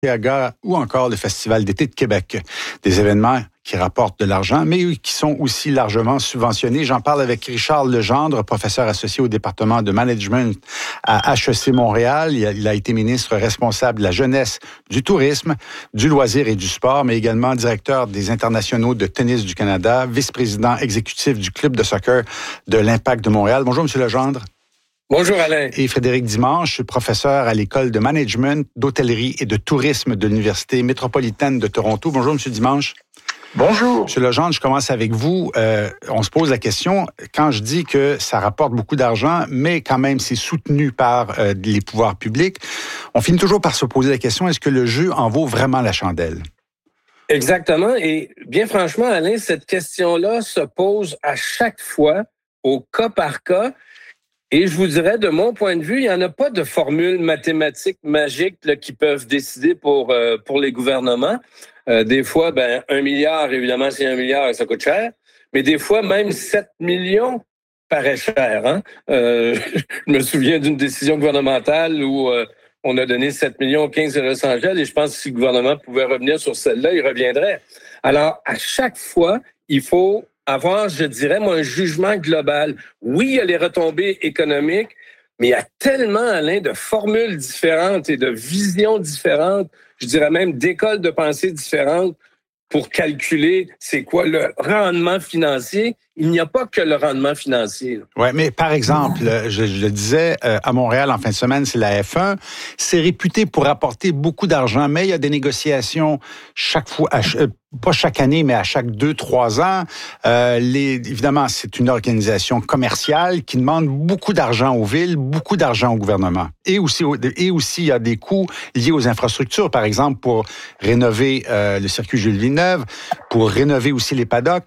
Gaga ou encore le Festival d'été de Québec. Des événements qui rapportent de l'argent, mais qui sont aussi largement subventionnés. J'en parle avec Richard Legendre, professeur associé au département de management à HEC Montréal. Il a été ministre responsable de la jeunesse, du tourisme, du loisir et du sport, mais également directeur des internationaux de tennis du Canada, vice-président exécutif du club de soccer de l'Impact de Montréal. Bonjour, M. Legendre. Bonjour Alain. Et Frédéric Dimanche, professeur à l'École de management, d'hôtellerie et de tourisme de l'Université métropolitaine de Toronto. Bonjour, M. Dimanche. Bonjour. M. Legendre, je commence avec vous. On se pose la question, quand je dis que ça rapporte beaucoup d'argent, mais quand même c'est soutenu par les pouvoirs publics, on finit toujours par se poser la question, est-ce que le jeu en vaut vraiment la chandelle? Exactement. Et bien franchement, Alain, cette question-là se pose à chaque fois, au cas par cas. Et je vous dirais, de mon point de vue, il n'y en a pas de formule mathématique magique là, qui peuvent décider pour les gouvernements. Des fois, 1 milliard, évidemment, c'est 1 milliard et ça coûte cher. Mais des fois, même 7 millions paraît cher. Hein? Je me souviens d'une décision gouvernementale où on a donné 7 millions aux 15 de Los Angeles et je pense que si le gouvernement pouvait revenir sur celle-là, il reviendrait. Alors, à chaque fois, il faut avoir, je dirais, un jugement global. Oui, il y a les retombées économiques, mais il y a tellement, Alain, de formules différentes et de visions différentes, je dirais même d'écoles de pensée différentes pour calculer c'est quoi le rendement financier. Il n'y a pas que le rendement financier. Oui, mais par exemple, je le disais, à Montréal, en fin de semaine, c'est la F1. C'est réputé pour apporter beaucoup d'argent, mais il y a des négociations chaque fois, pas chaque année, mais à chaque 2-3 ans. Évidemment, c'est une organisation commerciale qui demande beaucoup d'argent aux villes, beaucoup d'argent au gouvernement. Et aussi, il y a des coûts liés aux infrastructures, par exemple, pour rénover le circuit Jules Villeneuve, pour rénover aussi les paddocks.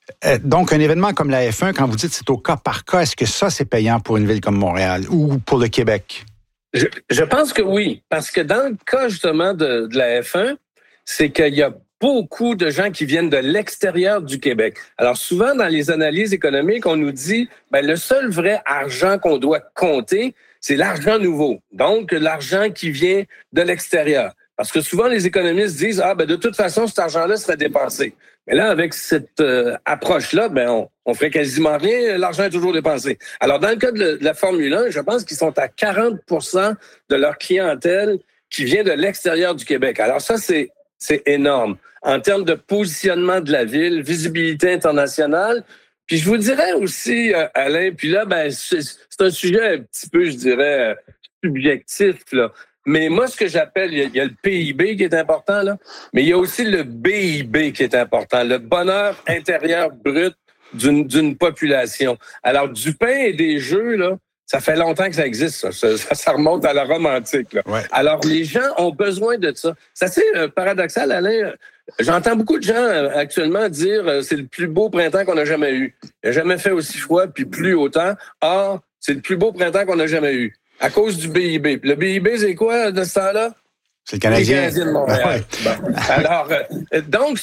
Donc, un événement comme la F1, quand vous dites c'est au cas par cas, est-ce que ça, c'est payant pour une ville comme Montréal ou pour le Québec? Je pense que oui, parce que dans le cas, justement, de la F1, c'est qu'il y a beaucoup de gens qui viennent de l'extérieur du Québec. Alors, souvent, dans les analyses économiques, on nous dit, le seul vrai argent qu'on doit compter, c'est l'argent nouveau. Donc, l'argent qui vient de l'extérieur. Parce que souvent, les économistes disent, de toute façon, cet argent-là serait dépensé. Mais là, avec cette approche-là, on ferait quasiment rien, l'argent est toujours dépensé. Alors, dans le cas de la Formule 1, je pense qu'ils sont à 40% de leur clientèle qui vient de l'extérieur du Québec. Alors ça, c'est énorme. En termes de positionnement de la ville, visibilité internationale, puis je vous dirais aussi, Alain, puis là, c'est un sujet un petit peu, je dirais, subjectif, là. Mais moi, ce que j'appelle, il y a le PIB qui est important, là, mais il y a aussi le BIB qui est important, le bonheur intérieur brut d'une population. Alors, du pain et des jeux, là, ça fait longtemps que ça existe, ça remonte à la Rome antique. Là. Ouais. Alors, les gens ont besoin de ça. C'est assez paradoxal, Alain. J'entends beaucoup de gens actuellement dire c'est le plus beau printemps qu'on a jamais eu. Il n'a jamais fait aussi froid puis plus autant. Or, c'est le plus beau printemps qu'on a jamais eu. À cause du BIB. Le BIB, c'est quoi de ce temps-là? C'est le Canadien. Les Canadiens de Montréal. Ouais. Bon. Alors, donc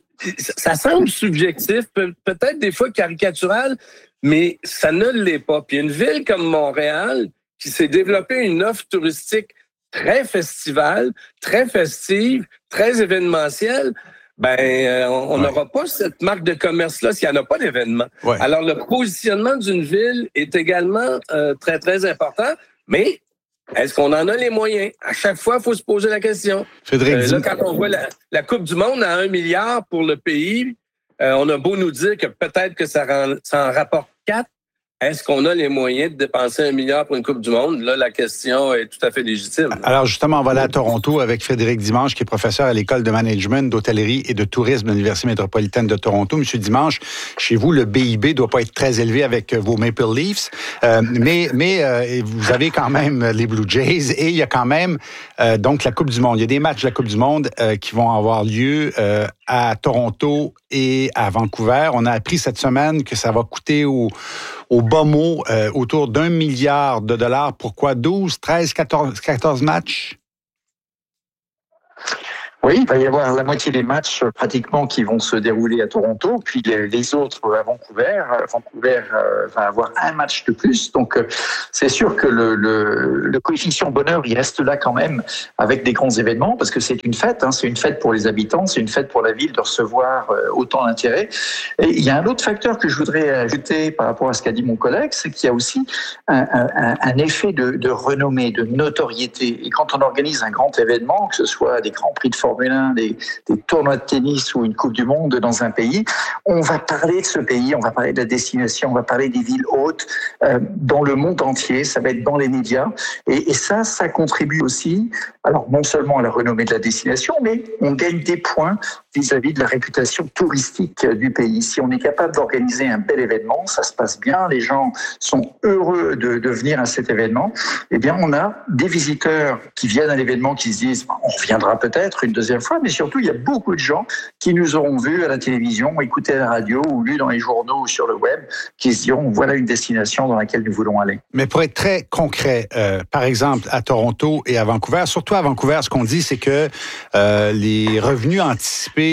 ça semble subjectif, peut-être des fois caricatural, mais ça ne l'est pas. Puis une ville comme Montréal, qui s'est développée une offre touristique très festivale, très festive, très événementielle, on n'aura pas cette marque de commerce-là s'il n'y en a pas d'événement. Ouais. Alors, le positionnement d'une ville est également très, très important, mais est-ce qu'on en a les moyens? À chaque fois, il faut se poser la question. Là, quand on voit la Coupe du monde à 1 milliard pour le pays, on a beau nous dire que peut-être que ça en rapporte 4. Est-ce qu'on a les moyens de dépenser 1 milliard pour une Coupe du monde? Là, la question est tout à fait légitime. Alors, justement, on va aller à Toronto avec Frédéric Dimanche, qui est professeur à l'École de management, d'hôtellerie et de tourisme de l'Université métropolitaine de Toronto. Monsieur Dimanche, chez vous, le BIB doit pas être très élevé avec vos Maple Leafs, mais vous avez quand même les Blue Jays et il y a quand même donc la Coupe du monde. Il y a des matchs de la Coupe du monde qui vont avoir lieu à Toronto et à Vancouver. On a appris cette semaine que ça va coûter au bas mot autour d'1 milliard de dollars. Pourquoi 12, 13, 14 matchs? Oui, il va y avoir la moitié des matchs pratiquement qui vont se dérouler à Toronto, puis les autres à Vancouver. Vancouver va avoir un match de plus, donc c'est sûr que le coefficient bonheur, il reste là quand même avec des grands événements, parce que c'est une fête, c'est une fête pour les habitants, c'est une fête pour la ville de recevoir autant d'intérêt. Et il y a un autre facteur que je voudrais ajouter par rapport à ce qu'a dit mon collègue, c'est qu'il y a aussi un effet de renommée, de notoriété. Et quand on organise un grand événement, que ce soit des grands prix de Formule 1, des tournois de tennis ou une Coupe du Monde dans un pays, on va parler de ce pays, on va parler de la destination, on va parler des villes hautes dans le monde entier, ça va être dans les médias. Et ça contribue aussi, alors non seulement à la renommée de la destination, mais on gagne des points vis-à-vis de la réputation touristique du pays. Si on est capable d'organiser un bel événement, ça se passe bien, les gens sont heureux de venir à cet événement, eh bien on a des visiteurs qui viennent à l'événement qui se disent on reviendra peut-être une deuxième fois, mais surtout il y a beaucoup de gens qui nous auront vus à la télévision, écoutés à la radio ou lus dans les journaux ou sur le web, qui se diront voilà une destination dans laquelle nous voulons aller. Mais pour être très concret, par exemple à Toronto et à Vancouver, surtout à Vancouver, ce qu'on dit c'est que les revenus anticipés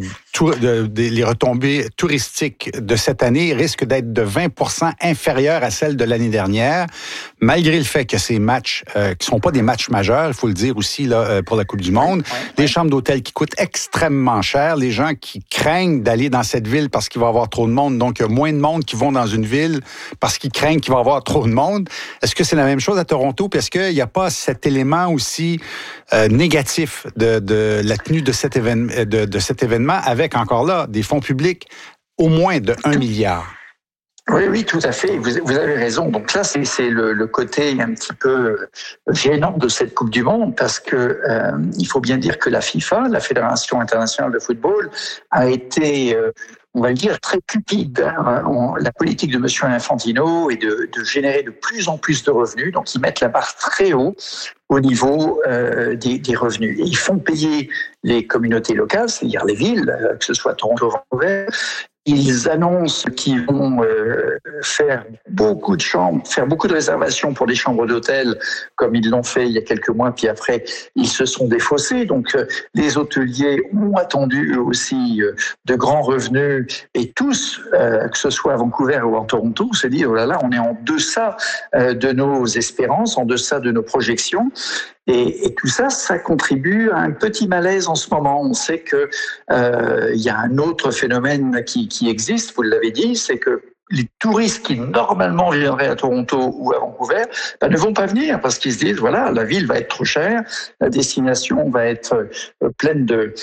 les retombées touristiques de cette année risquent d'être de 20% inférieures à celles de l'année dernière, malgré le fait que ces matchs, qui sont pas des matchs majeurs, il faut le dire aussi là pour la Coupe du Monde, les chambres d'hôtel qui coûtent extrêmement cher, les gens qui craignent d'aller dans cette ville parce qu'il va y avoir trop de monde, donc il y a moins de monde qui vont dans une ville parce qu'ils craignent qu'il va y avoir trop de monde. Est-ce que c'est la même chose à Toronto? Puis est-ce qu'il n'y a pas cet élément aussi négatif de la tenue de cet événement avec encore là des fonds publics au moins de 1 milliard? Oui, tout à fait. Vous avez raison. Donc là, c'est le côté un petit peu gênant de cette Coupe du Monde, parce que il faut bien dire que la FIFA, la Fédération internationale de football, a été on va le dire, très cupide. La politique de M. Infantino est de générer de plus en plus de revenus. Donc, ils mettent la barre très haut au niveau des revenus. Et ils font payer les communautés locales, c'est-à-dire les villes, que ce soit Toronto, Vancouver. Ils annoncent qu'ils vont faire beaucoup de chambres, faire beaucoup de réservations pour des chambres d'hôtel, comme ils l'ont fait il y a quelques mois, puis après, ils se sont défaussés. Donc, les hôteliers ont attendu eux aussi de grands revenus, et tous, que ce soit à Vancouver ou à Toronto, se disent, oh là là, on est en deçà de nos espérances, en deçà de nos projections. Et tout ça, ça contribue à un petit malaise en ce moment. On sait que il y a un autre phénomène qui existe, vous l'avez dit, c'est que les touristes qui normalement viendraient à Toronto ou à Vancouver ne vont pas venir parce qu'ils se disent voilà, la ville va être trop chère, la destination va être pleine de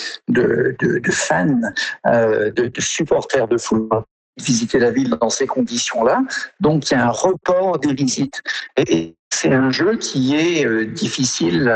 fans, de supporters de football. Visiter la ville dans ces conditions-là, donc il y a un report des visites. Et c'est un jeu qui est difficile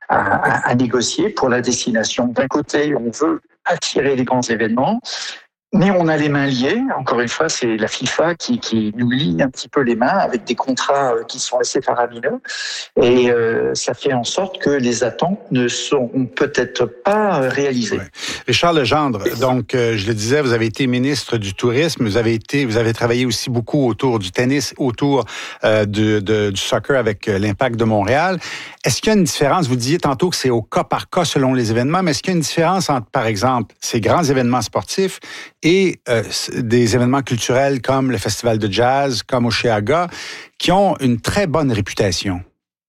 à négocier pour la destination. D'un côté, on veut attirer les grands événements, mais on a les mains liées. Encore une fois, c'est la FIFA qui nous lie un petit peu les mains avec des contrats qui sont assez faramineux. Et ça fait en sorte que les attentes ne seront peut-être pas réalisées. Ouais. Richard Legendre, donc je le disais, vous avez été ministre du Tourisme, vous avez travaillé aussi beaucoup autour du tennis, autour du soccer avec l'Impact de Montréal. Est-ce qu'il y a une différence? Vous disiez tantôt que c'est au cas par cas selon les événements, mais est-ce qu'il y a une différence entre, par exemple, ces grands événements sportifs et des événements culturels comme le Festival de jazz, comme Osheaga, qui ont une très bonne réputation?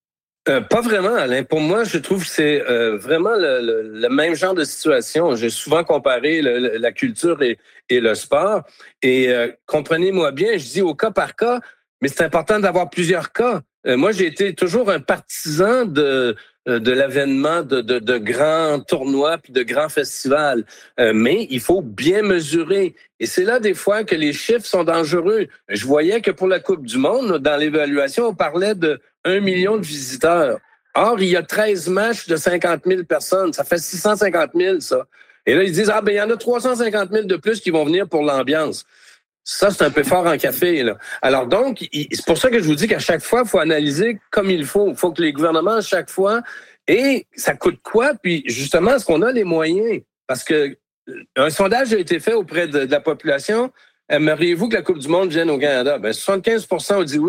Pas vraiment, Alain. Pour moi, je trouve que c'est vraiment le même genre de situation. J'ai souvent comparé la culture et le sport. Et comprenez-moi bien, je dis au cas par cas, mais c'est important d'avoir plusieurs cas. Moi, j'ai été toujours un partisan de l'avènement de grands tournois puis de grands festivals. Mais il faut bien mesurer. Et c'est là, des fois, que les chiffres sont dangereux. Je voyais que pour la Coupe du Monde, dans l'évaluation, on parlait de 1 million de visiteurs. Or, il y a 13 matchs de 50 000 personnes. Ça fait 650 000, ça. Et là, ils disent, il y en a 350 000 de plus qui vont venir pour l'ambiance. Ça, c'est un peu fort en café, là. Alors donc, c'est pour ça que je vous dis qu'à chaque fois, il faut analyser comme il faut. Il faut que les gouvernements, à chaque fois, et ça coûte quoi? Puis justement, est-ce qu'on a les moyens? Parce que un sondage a été fait auprès de la population. Aimeriez-vous que la Coupe du Monde vienne au Canada? 75% ont dit oui.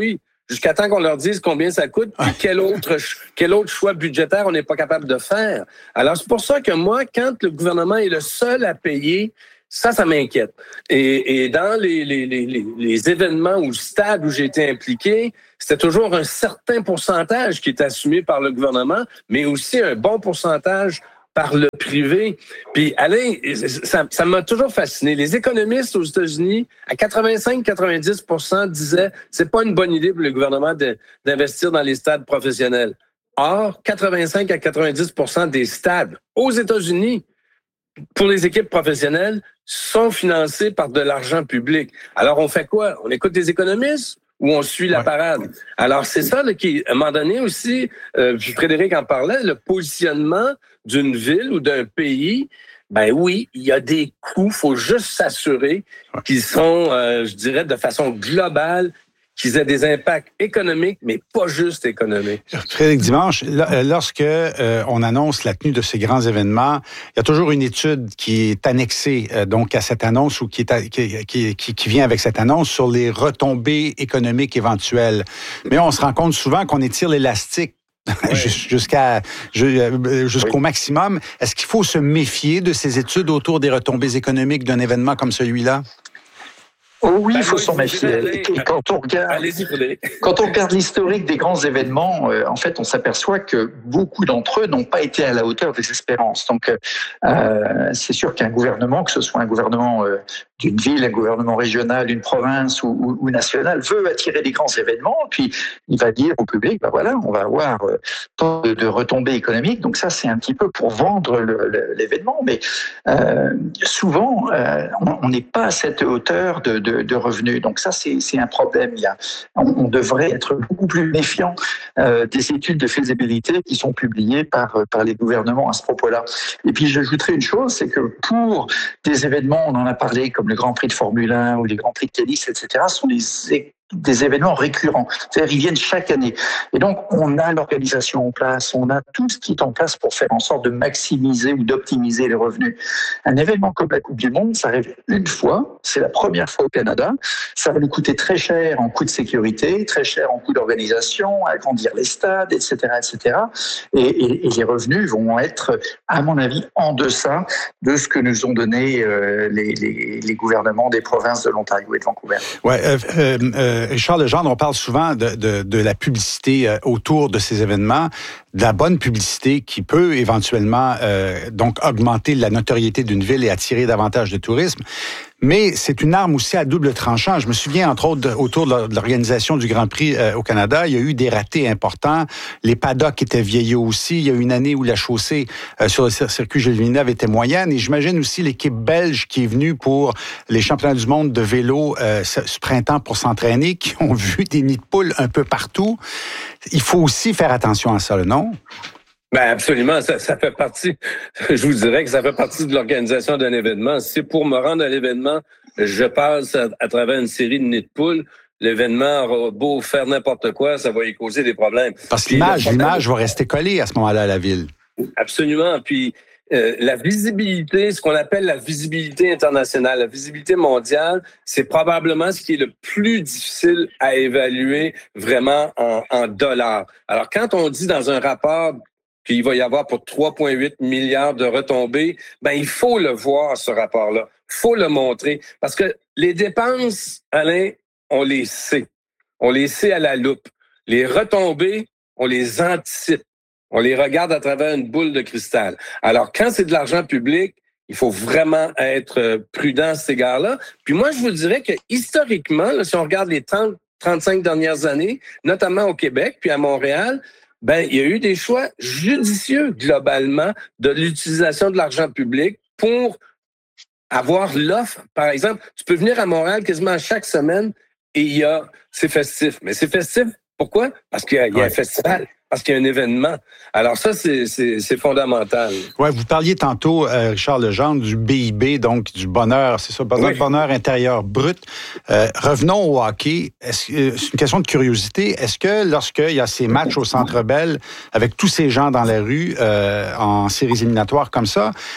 jusqu'à temps qu'on leur dise combien ça coûte, puis quel autre choix budgétaire on n'est pas capable de faire. Alors, c'est pour ça que moi, quand le gouvernement est le seul à payer, ça m'inquiète. Et dans les événements ou stades où j'ai été impliqué, c'était toujours un certain pourcentage qui est assumé par le gouvernement, mais aussi un bon pourcentage par le privé. Puis Alain, ça m'a toujours fasciné. Les économistes aux États-Unis, à 85-90% disaient c'est pas une bonne idée pour le gouvernement d'investir dans les stades professionnels. Or, 85 à 90% des stades aux États-Unis pour les équipes professionnelles sont financés par de l'argent public. Alors, on fait quoi? On écoute des économistes ou on suit la parade? Alors, c'est ça là, qui, à un moment donné aussi, Frédéric en parlait, le positionnement d'une ville ou d'un pays, ben oui, il y a des coûts. Il faut juste s'assurer qu'ils sont, je dirais, de façon globale, qu'ils aient des impacts économiques, mais pas juste économiques. Frédéric Dimanche, lorsque on annonce la tenue de ces grands événements, il y a toujours une étude qui est annexée donc à cette annonce ou qui vient avec cette annonce sur les retombées économiques éventuelles. Mais on se rend compte souvent qu'on étire l'élastique jusqu'au maximum. Est-ce qu'il faut se méfier de ces études autour des retombées économiques d'un événement comme celui-là? Oh oui, il faut s'en méfier. Quand on regarde l'historique des grands événements, en fait, on s'aperçoit que beaucoup d'entre eux n'ont pas été à la hauteur des espérances. Donc, c'est sûr qu'un gouvernement, que ce soit un gouvernement d'une ville, un gouvernement régional, une province ou national, veut attirer des grands événements. Puis, il va dire au public, ben voilà, on va avoir tant de retombées économiques. Donc, ça, c'est un petit peu pour vendre l'événement. Mais souvent, on n'est pas à cette hauteur de revenus. Donc ça, c'est un problème. On devrait être beaucoup plus méfiant des études de faisabilité qui sont publiées par les gouvernements à ce propos-là. Et puis, j'ajouterai une chose, c'est que pour des événements, on en a parlé, comme le Grand Prix de Formule 1 ou les Grands Prix de tennis, etc., sont des événements récurrents. C'est-à-dire, ils viennent chaque année. Et donc, on a l'organisation en place, on a tout ce qui est en place pour faire en sorte de maximiser ou d'optimiser les revenus. Un événement comme la Coupe du Monde, ça arrive une fois, c'est la première fois au Canada, ça va nous coûter très cher en coûts de sécurité, très cher en coûts d'organisation, agrandir les stades, etc., etc. Et les revenus vont être, à mon avis, en deçà de ce que nous ont donné les gouvernements des provinces de l'Ontario et de Vancouver. Richard Legendre, on parle souvent de la publicité autour de ces événements, de la bonne publicité qui peut éventuellement donc augmenter la notoriété d'une ville et attirer davantage de tourisme. Mais c'est une arme aussi à double tranchant. Je me souviens, entre autres, autour de l'organisation du Grand Prix au Canada, il y a eu des ratés importants. Les paddocks étaient vieillots aussi. Il y a eu une année où la chaussée sur le circuit Gilles Villeneuve était moyenne. Et j'imagine aussi l'équipe belge qui est venue pour les championnats du monde de vélo ce printemps pour s'entraîner, qui ont vu des nids de poules un peu partout. Il faut aussi faire attention à ça, non? Ben absolument, ça fait partie, je vous dirais que ça fait partie de l'organisation d'un événement. Si pour me rendre à l'événement, je passe à travers une série de nids de poules, l'événement aura beau faire n'importe quoi, ça va y causer des problèmes. Parce que l'image va rester collée à ce moment-là à la ville. Absolument. Puis la visibilité, ce qu'on appelle la visibilité internationale, la visibilité mondiale, c'est probablement ce qui est le plus difficile à évaluer vraiment en dollars. Alors quand on dit dans un rapport qu'il va y avoir pour 3,8 milliards de retombées, ben il faut le voir, ce rapport-là. Il faut le montrer. Parce que les dépenses, Alain, on les sait. On les sait à la loupe. Les retombées, on les anticipe. On les regarde à travers une boule de cristal. Alors, quand c'est de l'argent public, il faut vraiment être prudent à cet égard-là. Puis moi, je vous dirais que historiquement, là, si on regarde les 30-35 dernières années, notamment au Québec puis à Montréal, ben il y a eu des choix judicieux globalement de l'utilisation de l'argent public pour avoir l'offre. Par exemple, tu peux venir à Montréal quasiment chaque semaine et c'est festif. Mais c'est festif, pourquoi? Parce qu'il y a un festival. Parce qu'il y a un événement. Alors ça, c'est fondamental. Ouais, vous parliez tantôt, Richard Legendre, du BIB, donc du bonheur, c'est ça, bonheur intérieur brut. Revenons au hockey. C'est une question de curiosité. Est-ce que lorsqu'il y a ces matchs au Centre Bell, avec tous ces gens dans la rue, en séries éliminatoires comme ça,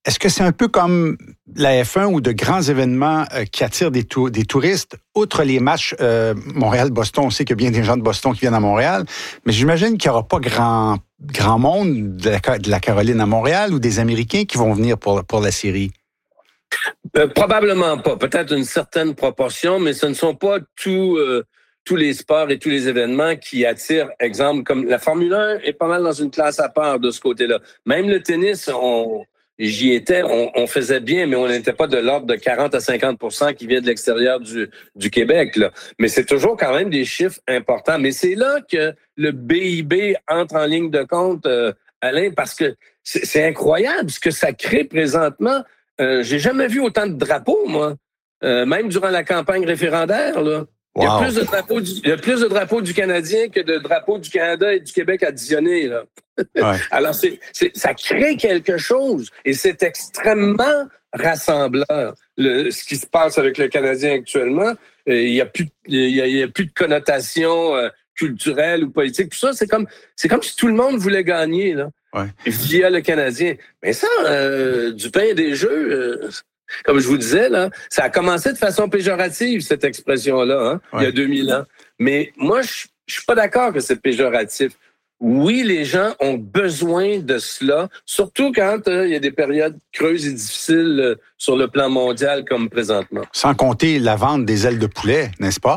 Est-ce que c'est un peu comme la F1 ou de grands événements qui attirent des touristes, outre les matchs Montréal-Boston? On sait qu'il y a bien des gens de Boston qui viennent à Montréal, mais j'imagine qu'il n'y aura pas grand monde de la Caroline à Montréal ou des Américains qui vont venir pour la série. Probablement pas. Peut-être une certaine proportion, mais ce ne sont pas tous les sports et tous les événements qui attirent, exemple, comme la Formule 1 est pas mal dans une classe à part de ce côté-là. Même le tennis, j'y étais, on faisait bien, mais on n'était pas de l'ordre de 40 à 50% qui vient de l'extérieur du Québec, là. Mais c'est toujours quand même des chiffres importants. Mais c'est là que le BIB entre en ligne de compte, Alain, parce que c'est incroyable ce que ça crée présentement. J'ai jamais vu autant de drapeaux, moi. Même durant la campagne référendaire, là. Wow. Il y a plus de drapeaux du Canadien que de drapeaux du Canada et du Québec additionnés, là. Ouais. Alors, ça crée quelque chose et c'est extrêmement rassembleur. Ce qui se passe avec le Canadien actuellement, il y a plus de connotation culturelle ou politique. Tout ça, c'est comme si tout le monde voulait gagner, là. Ouais. Via le Canadien. Mais ça, du pain et des jeux, comme je vous disais, là, ça a commencé de façon péjorative, cette expression-là, hein, ouais. Il y a 2000 ans. Mais moi, je suis pas d'accord que c'est péjoratif. Oui, les gens ont besoin de cela, surtout quand il y a des périodes creuses et difficiles sur le plan mondial comme présentement. Sans compter la vente des ailes de poulet, n'est-ce pas?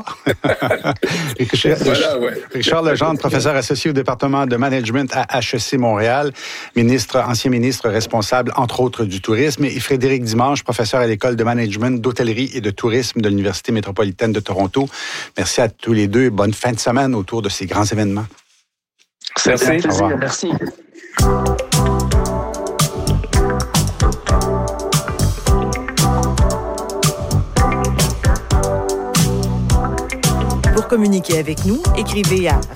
Richard Legendre, professeur associé au département de management à HEC Montréal, ancien ministre responsable, entre autres, du tourisme, et Frédéric Dimanche, professeur à l'école de management, d'hôtellerie et de tourisme de l'Université métropolitaine de Toronto. Merci à tous les deux et bonne fin de semaine autour de ces grands événements. Merci. Merci. Pour communiquer avec nous, écrivez à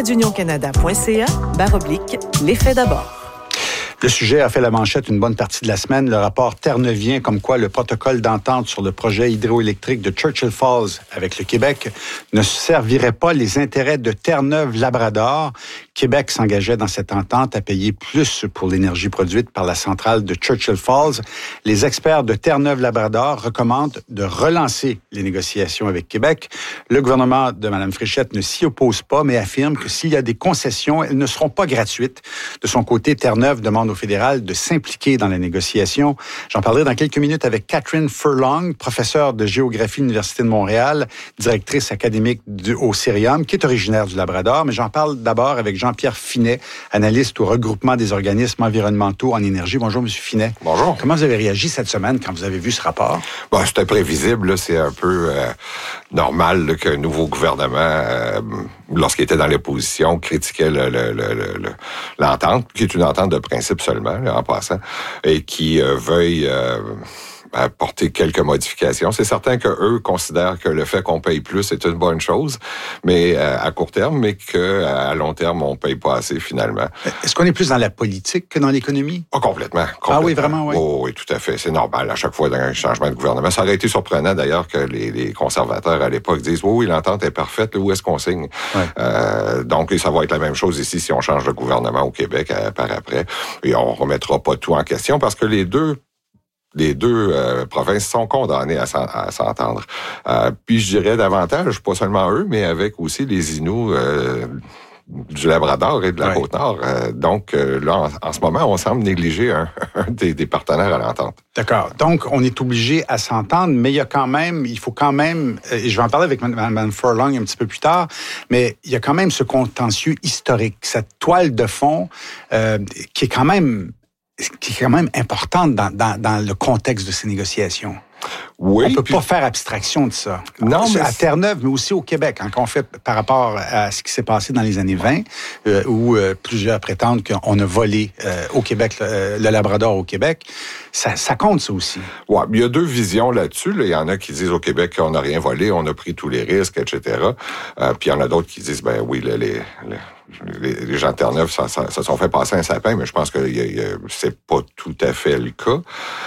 radio-canada.ca/l'effet d'abord. Le sujet a fait la manchette une bonne partie de la semaine. Le rapport Terre-Neuvien, comme quoi le protocole d'entente sur le projet hydroélectrique de Churchill Falls avec le Québec ne servirait pas les intérêts de Terre-Neuve-Labrador. Québec s'engageait dans cette entente à payer plus pour l'énergie produite par la centrale de Churchill Falls. Les experts de Terre-Neuve-Labrador recommandent de relancer les négociations avec Québec. Le gouvernement de Mme Fréchette ne s'y oppose pas, mais affirme que s'il y a des concessions, elles ne seront pas gratuites. De son côté, Terre-Neuve demande au fédéral de s'impliquer dans la négociation. J'en parlerai dans quelques minutes avec Catherine Furlong, professeure de géographie à l'Université de Montréal, directrice académique au Cérium, qui est originaire du Labrador. Mais j'en parle d'abord avec Jean-Pierre Finet, analyste au regroupement des organismes environnementaux en énergie. Bonjour, M. Finet. Bonjour. Comment vous avez réagi cette semaine quand vous avez vu ce rapport? Bon, c'était prévisible. Là, c'est un peu normal là, qu'un nouveau gouvernement, lorsqu'il était dans l'opposition, critiquait l'entente, qui est une entente de principe seulement, là, en passant, et qui veuille apporter quelques modifications. C'est certain qu'eux considèrent que le fait qu'on paye plus est une bonne chose, mais à court terme, mais qu'à long terme, on paye pas assez finalement. Est-ce qu'on est plus dans la politique que dans l'économie? Oh, complètement. Ah oui, vraiment, oui. Oh, oui, tout à fait. C'est normal à chaque fois dans un changement de gouvernement. Ça aurait été surprenant d'ailleurs que les conservateurs à l'époque disent oui, l'entente est parfaite, là, où est-ce qu'on signe? Ouais. Donc, ça va être la même chose ici si on change de gouvernement au Québec par après. Et on remettra pas tout en question parce que les deux provinces sont condamnées à s'entendre. Puis je dirais davantage, pas seulement eux, mais avec aussi les Inuits du Labrador et de la Côte-Nord. Donc là, en ce moment, on semble négliger un des partenaires à l'entente. D'accord. Donc, on est obligé à s'entendre, mais il faut quand même, et je vais en parler avec Mme Furlong un petit peu plus tard, mais il y a quand même ce contentieux historique, cette toile de fond qui est quand même importante dans le contexte de ces négociations. Oui, on peut pas faire abstraction de ça. Non, mais à Terre-Neuve, mais aussi au Québec, quand on fait par rapport à ce qui s'est passé dans les années 20, où plusieurs prétendent qu'on a volé au Québec, le Labrador au Québec, ça compte ça aussi. Ouais, il y a deux visions là-dessus. Là. Il y en a qui disent au Québec qu'on n'a rien volé, on a pris tous les risques, etc. Puis il y en a d'autres qui disent, ben oui, les gens de Terre-Neuve se sont fait passer un sapin, mais je pense que c'est pas tout à fait le cas.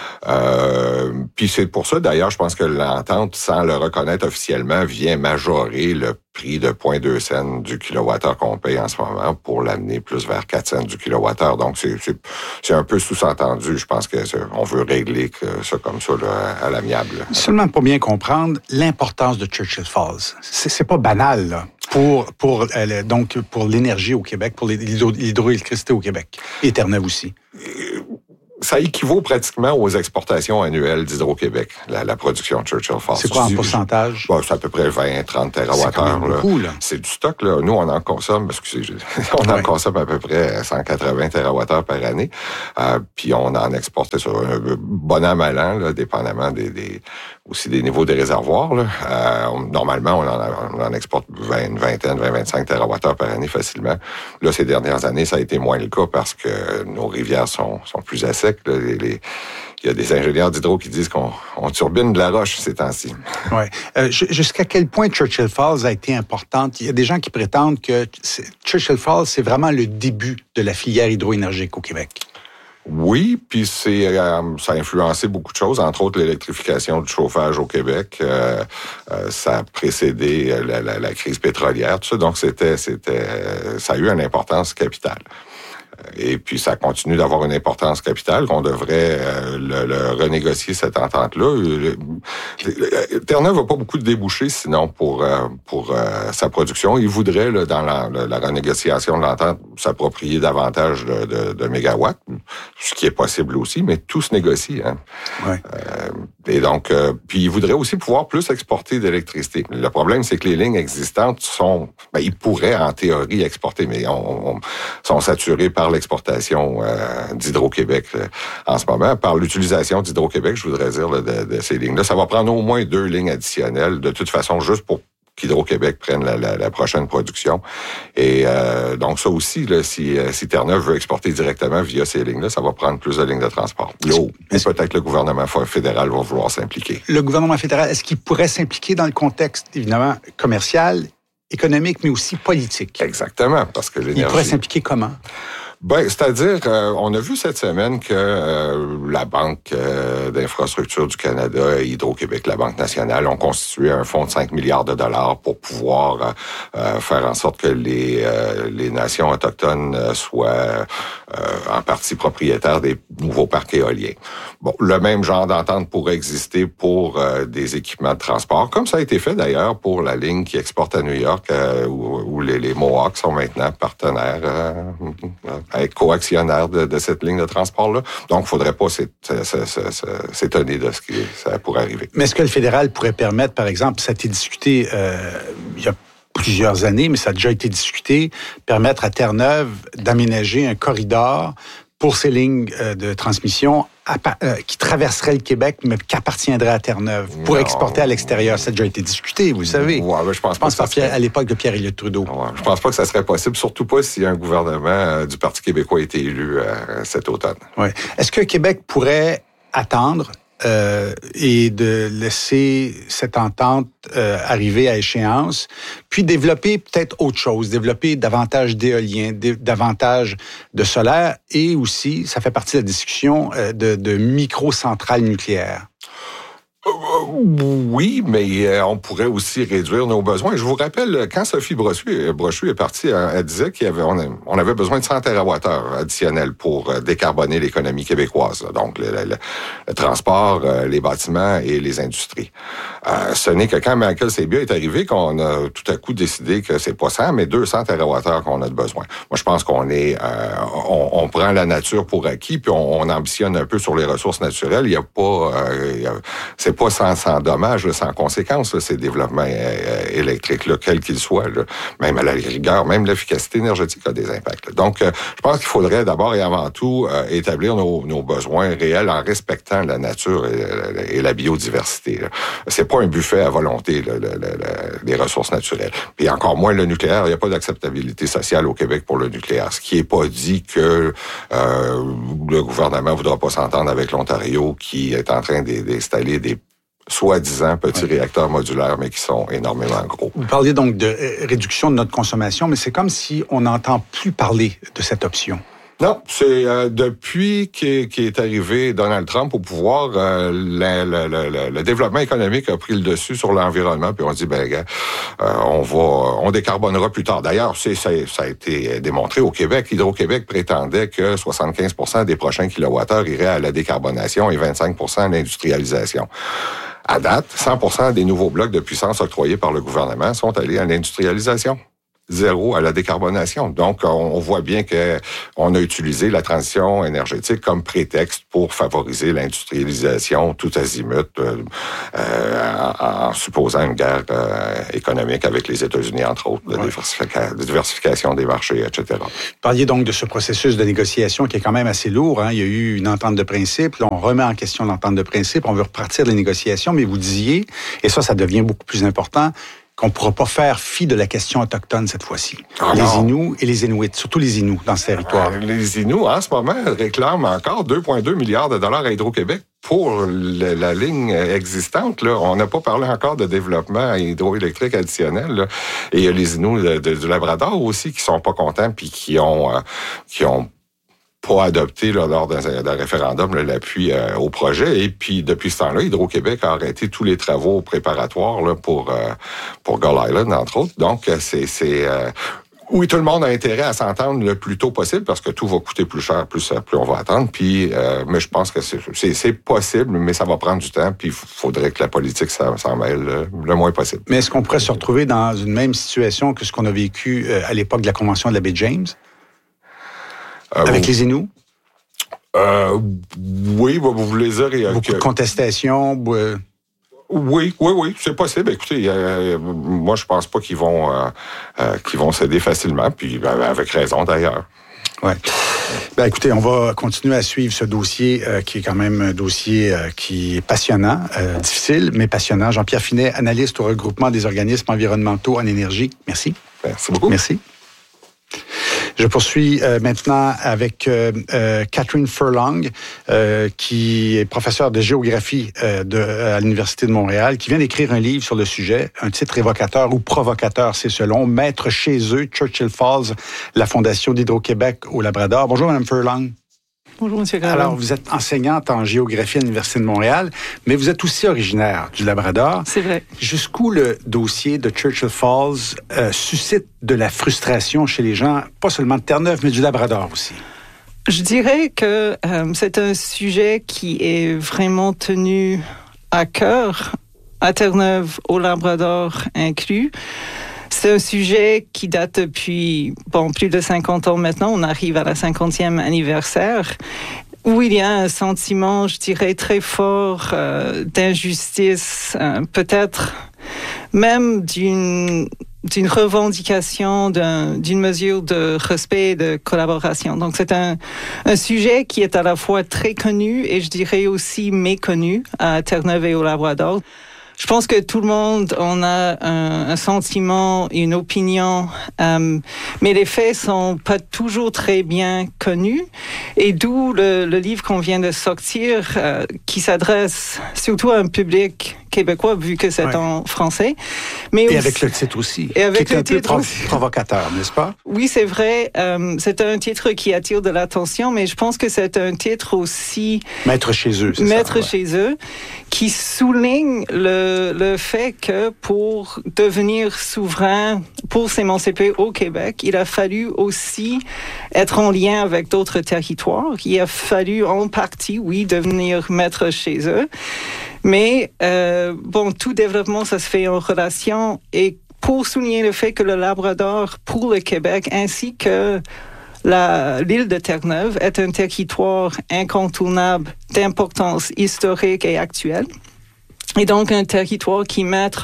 Puis c'est pour ça, d'ailleurs, je pense que l'entente, sans le reconnaître officiellement, vient majorer le prix de 0,2 cents du kilowattheure qu'on paye en ce moment pour l'amener plus vers 4 cents du kilowattheure. Donc, c'est un peu sous-entendu. Je pense qu'on veut régler ça comme ça là, à l'amiable. Seulement pour bien comprendre l'importance de Churchill Falls. C'est pas banal, là. Donc pour l'énergie au Québec, pour l'hydroélectricité au Québec. Et Terre-Neuve aussi. Ça équivaut pratiquement aux exportations annuelles d'Hydro-Québec, la production de Churchill Falls. C'est quoi en pourcentage? Bon, c'est à peu près 20-30 terawattheures. Là. C'est du stock. Là. Nous, on en consomme, en consomme à peu près 180 terawattheures par année. Puis on en exporte sur un bon an, mal an, là, dépendamment aussi des niveaux des réservoirs. Là. Normalement, on en exporte 20-25 terawattheures par année facilement. Là, ces dernières années, ça a été moins le cas parce que nos rivières sont plus à sec. Là, il y a des ingénieurs d'hydro qui disent qu'on turbine de la roche ces temps-ci. Ouais. Jusqu'à quel point Churchill Falls a été importante? Il y a des gens qui prétendent que Churchill Falls, c'est vraiment le début de la filière hydroénergique au Québec. Oui, puis ça a influencé beaucoup de choses, entre autres l'électrification du chauffage au Québec. Ça a précédé la crise pétrolière, tout ça. Donc ça a eu une importance capitale. Et puis, ça continue d'avoir une importance capitale qu'on devrait le renégocier, cette entente-là. Terre-Neuve n'a pas beaucoup de débouchés, sinon, pour sa production. Il voudrait, là, dans la renégociation de l'entente, s'approprier davantage de mégawatts, ce qui est possible aussi, mais tout se négocie. Hein. Ouais. Et donc, puis il voudrait aussi pouvoir plus exporter d'électricité. Le problème, c'est que les lignes existantes ils pourraient, en théorie, exporter, mais sont saturés par l'exportation d'Hydro-Québec en ce moment, par l'utilisation d'Hydro-Québec, je voudrais dire, là, de ces lignes-là. Ça va prendre au moins 2 lignes additionnelles, de toute façon, juste pour qu'Hydro-Québec prenne la prochaine production. Et donc ça aussi, là, si Terre-Neuve veut exporter directement via ces lignes-là, ça va prendre plus de lignes de transport. Là, peut-être que le gouvernement fédéral va vouloir s'impliquer. Le gouvernement fédéral, est-ce qu'il pourrait s'impliquer dans le contexte, évidemment, commercial, économique, mais aussi politique? Exactement, parce que l'énergie... Il pourrait s'impliquer comment? C'est-à-dire, on a vu cette semaine que la Banque d'infrastructure du Canada et Hydro-Québec, la Banque nationale, ont constitué un fonds de 5 milliards de dollars pour pouvoir faire en sorte que les nations autochtones soient en partie propriétaires des nouveaux parcs éoliens. Bon, le même genre d'entente pourrait exister pour des équipements de transport, comme ça a été fait d'ailleurs pour la ligne qui exporte à New York, où les Mohawks sont maintenant partenaires être co-actionnaire de cette ligne de transport-là. Donc, il ne faudrait pas s'étonner de ce qui ça pourrait arriver. Mais est-ce que le fédéral pourrait permettre, par exemple, ça a été discuté il y a plusieurs années, mais ça a déjà été discuté, permettre à Terre-Neuve d'aménager un corridor pour ces lignes de transmission qui traverserait le Québec, mais qui appartiendrait à Terre-Neuve, pour exporter à l'extérieur. Ça a déjà été discuté, vous le savez. Ouais, je pense pas à l'époque de Pierre-Éliott Trudeau. Ouais, je pense pas que ça serait possible, surtout pas si un gouvernement du Parti québécois a été élu cet automne. Ouais. Est-ce que Québec pourrait attendre et de laisser cette entente arriver à échéance, puis développer peut-être autre chose, développer davantage d'éolien, davantage de solaire, et aussi, ça fait partie de la discussion, de micro-centrales nucléaires? Oui, mais on pourrait aussi réduire nos besoins. Je vous rappelle, quand Sophie Brochu est partie, elle disait qu'on avait besoin de 100 terawattheures additionnels pour décarboner l'économie québécoise. Donc, le transport, les bâtiments et les industries. Ce n'est que quand Michael Sabia est arrivé qu'on a tout à coup décidé que c'est pas 100, mais 200 terawattheures qu'on a de besoin. Moi, je pense qu'on on prend la nature pour acquis, puis on ambitionne un peu sur les ressources naturelles. Il y a pas... c'est pas sans dommage, sans conséquences, ces développements électriques, là, quels qu'ils soient. Là. Même à la rigueur, même l'efficacité énergétique a des impacts. Là. Donc, je pense qu'il faudrait d'abord et avant tout établir nos besoins réels en respectant la nature et la biodiversité. Là. C'est pas un buffet à volonté, là, les ressources naturelles. Puis encore moins le nucléaire. Il n'y a pas d'acceptabilité sociale au Québec pour le nucléaire. Ce qui n'est pas dit que le gouvernement ne voudra pas s'entendre avec l'Ontario qui est en train d'installer des soi-disant petits réacteurs modulaires, mais qui sont énormément gros. Vous parliez donc de réduction de notre consommation, mais c'est comme si on n'entend plus parler de cette option. Non, c'est depuis qu'est arrivé Donald Trump au pouvoir, le développement économique a pris le dessus sur l'environnement, puis on dit on décarbonera plus tard. D'ailleurs, ça a été démontré au Québec. Hydro-Québec prétendait que 75% des prochains kilowattheures iraient à la décarbonation et 25% à l'industrialisation. À date, 100% des nouveaux blocs de puissance octroyés par le gouvernement sont allés à l'industrialisation. 0 à la décarbonation. Donc, on voit bien qu'on a utilisé la transition énergétique comme prétexte pour favoriser l'industrialisation tout azimut, en supposant une guerre économique avec les États-Unis, entre autres, de diversification des marchés, etc. Vous parliez donc de ce processus de négociation qui est quand même assez lourd. Hein? Il y a eu une entente de principe. Là, on remet en question l'entente de principe. On veut repartir de les négociations, mais vous disiez, et ça devient beaucoup plus important, qu'on ne pourra pas faire fi de la question autochtone cette fois-ci. Les Inuits et les Inuits, surtout les Inuits dans ce territoire. Les Inuits, en ce moment, réclament encore 2,2 milliards de dollars à Hydro-Québec pour la ligne existante. Là. On n'a pas parlé encore de développement hydroélectrique additionnel. Là. Et il y a les Inuits du Labrador aussi qui sont pas contents puis qui ont pas adopté là, lors d'un référendum l'appui au projet. Et puis, depuis ce temps-là, Hydro-Québec a arrêté tous les travaux préparatoires là, pour Gull Island, entre autres. Donc, oui, tout le monde a intérêt à s'entendre le plus tôt possible parce que tout va coûter plus cher, plus on va attendre. Puis, mais je pense que c'est possible, mais ça va prendre du temps. Puis, il faudrait que la politique s'en mêle le moins possible. Mais est-ce qu'on pourrait se retrouver dans une même situation que ce qu'on a vécu à l'époque de la Convention de la baie James? Avec les Inuits? Oui, vous voulez dire... Beaucoup de contestations? Oui, c'est possible. Écoutez, moi, je pense pas qu'ils vont céder facilement, puis avec raison d'ailleurs. Ouais. Écoutez, on va continuer à suivre ce dossier qui est quand même un dossier qui est passionnant, difficile, mais passionnant. Jean-Pierre Finet, analyste au regroupement des organismes environnementaux en énergie. Merci. Merci beaucoup. Merci. Je poursuis maintenant avec Catherine Furlong, qui est professeure de géographie à l'Université de Montréal, qui vient d'écrire un livre sur le sujet, un titre évocateur ou provocateur, c'est selon, Maître chez eux, Churchill Falls, la Fondation d'Hydro-Québec au Labrador. Bonjour, Mme Furlong. Bonjour, M. Gravin. Alors, vous êtes enseignante en géographie à l'Université de Montréal, mais vous êtes aussi originaire du Labrador. C'est vrai. Jusqu'où le dossier de Churchill Falls suscite de la frustration chez les gens, pas seulement de Terre-Neuve, mais du Labrador aussi? Je dirais que c'est un sujet qui est vraiment tenu à cœur, à Terre-Neuve, au Labrador inclus. C'est un sujet qui date depuis plus de 50 ans maintenant. On arrive à la 50e anniversaire, où il y a un sentiment, je dirais, très fort d'injustice, peut-être même d'une revendication, d'une mesure de respect et de collaboration. Donc, c'est un sujet qui est à la fois très connu et, je dirais, aussi méconnu à Terre-Neuve et au Labrador. Je pense que tout le monde en a un sentiment, une opinion, mais les faits sont pas toujours très bien connus. Et d'où le livre qu'on vient de sortir, qui s'adresse surtout à un public québécois, vu que c'est en français. Mais et avec le titre aussi. Et avec qui est le un peu titre provocateur, n'est-ce pas? Oui, c'est vrai. C'est un titre qui attire de l'attention, mais je pense que c'est un titre aussi... Maître chez eux, c'est ça? Maître chez eux, qui souligne le fait que pour devenir souverain, pour s'émanciper au Québec, il a fallu aussi être en lien avec d'autres territoires. Il a fallu en partie, oui, devenir maître chez eux. Mais, tout développement, ça se fait en relation. Et pour souligner le fait que le Labrador, pour le Québec, ainsi que l'île de Terre-Neuve, est un territoire incontournable d'importance historique et actuelle. Et donc, un territoire qui mérite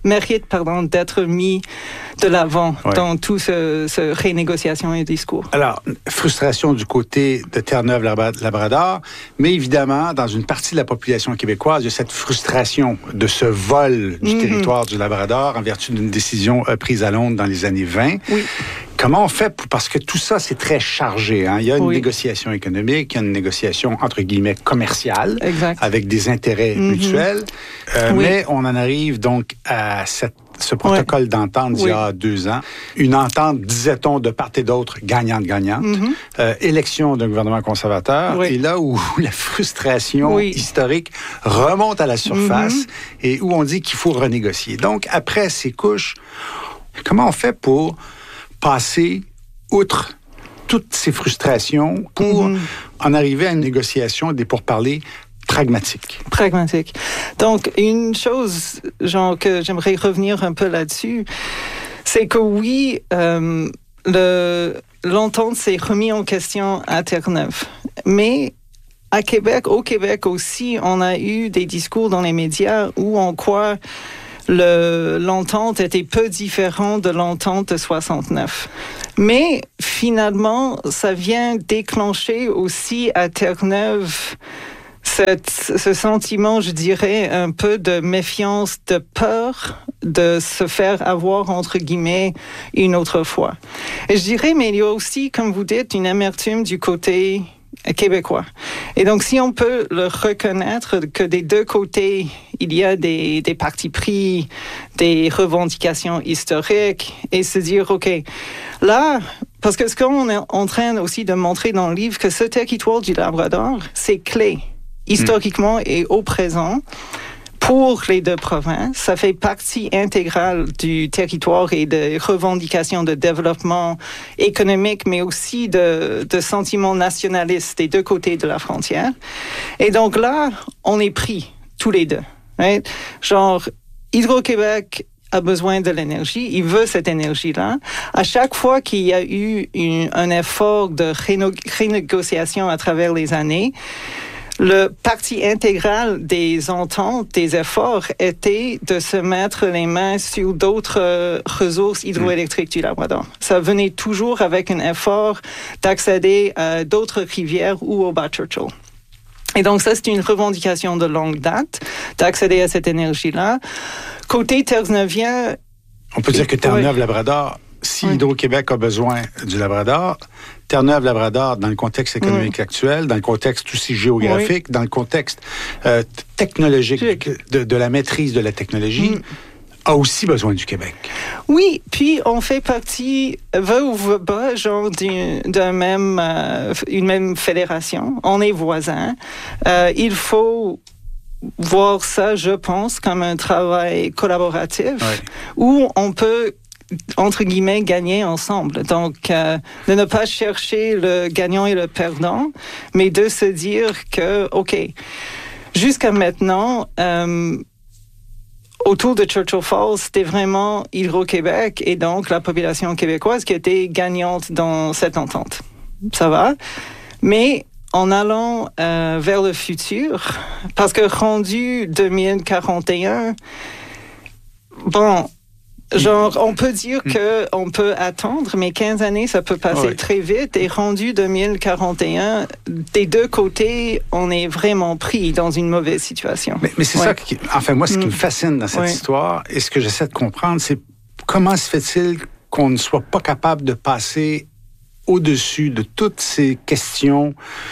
d'être mis de l'avant dans tout ce renégociation et discours. Alors, frustration du côté de Terre-Neuve-Labrador, mais évidemment, dans une partie de la population québécoise, il y a cette frustration de ce vol du territoire du Labrador en vertu d'une décision prise à Londres dans les années 20. Oui. Comment on fait parce que tout ça, c'est très chargé. Hein? Il y a une négociation économique, il y a une négociation, entre guillemets, commerciale, avec des intérêts mutuels. Mais on en arrive donc à ce protocole d'entente d'il y a 2 ans. Une entente, disait-on, de part et d'autre, gagnante-gagnante. Élection d'un gouvernement conservateur. Et là où la frustration historique remonte à la surface et où on dit qu'il faut renégocier. Donc, après ces couches, comment on fait pour passer outre toutes ces frustrations pour en arriver à une négociation des pourparlers pragmatiques? Pragmatique. Donc, une chose, genre, que j'aimerais revenir un peu là-dessus, c'est que oui, l'entente s'est remis en question à Terre-Neuve. Mais au Québec aussi, on a eu des discours dans les médias où on croit l'entente était peu différente de l'entente de 69. Mais finalement, ça vient déclencher aussi à Terre-Neuve ce sentiment, je dirais, un peu de méfiance, de peur de se faire avoir, entre guillemets, une autre fois. Et je dirais, mais il y a aussi, comme vous dites, une amertume du côté québécois. Et donc, si on peut le reconnaître que des deux côtés, il y a des partis pris, des revendications historiques, et se dire, OK, là, parce que ce qu'on est en train aussi de montrer dans le livre, que ce territoire du Labrador, c'est clé, historiquement et au présent, pour les deux provinces. Ça fait partie intégrale du territoire et de revendications de développement économique, mais aussi de sentiments nationalistes des deux côtés de la frontière. Et donc là, on est pris, tous les deux. Right? Genre, Hydro-Québec a besoin de l'énergie, il veut cette énergie-là. À chaque fois qu'il y a eu un effort de renégociation à travers les années, le parti intégral des ententes, des efforts, était de se mettre les mains sur d'autres ressources hydroélectriques du Labrador. Ça venait toujours avec un effort d'accéder à d'autres rivières ou au bas Churchill. Et donc ça, c'est une revendication de longue date, d'accéder à cette énergie-là. Côté terre-neuvien... On peut dire que Terre-Neuve-Labrador, si Hydro-Québec a besoin du Labrador, Terre-Neuve-Labrador, dans le contexte économique actuel, dans le contexte aussi géographique, dans le contexte technologique, de la maîtrise de la technologie, a aussi besoin du Québec. Oui, puis on fait partie, veut ou veut pas, genre une même fédération. On est voisins. Il faut voir ça, je pense, comme un travail collaboratif où on peut, entre guillemets, gagner ensemble. Donc, de ne pas chercher le gagnant et le perdant, mais de se dire que, OK, jusqu'à maintenant, autour de Churchill Falls, c'était vraiment Hydro-Québec et donc la population québécoise qui était gagnante dans cette entente. Ça va? Mais en allant vers le futur, parce que rendu 2041, bon... Genre, on peut dire qu'on peut attendre, mais 15 années, ça peut passer très vite. Et rendu 2041, des deux côtés, on est vraiment pris dans une mauvaise situation. Mais c'est ça qui... Enfin, moi, ce qui me fascine dans cette histoire, et ce que j'essaie de comprendre, c'est comment se fait-il qu'on ne soit pas capable de passer au-dessus de toutes ces questions